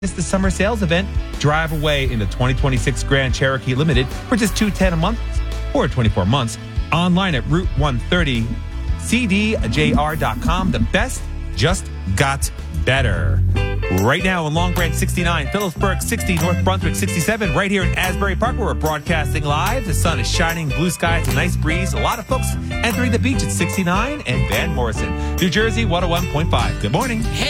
It's the summer sales event. Drive away in the 2026 Grand Cherokee Limited for just $210 a month or 24 months. Online at Route 130, cdjr.com. The best just got better. Right now in Long Branch 69, Phillipsburg 60, North Brunswick 67, right here in Asbury Park, where we're broadcasting live. The sun is shining, blue skies, a nice breeze. A lot of folks entering the beach at 69 and Van Morrison, New Jersey 101.5. Good morning. Hey.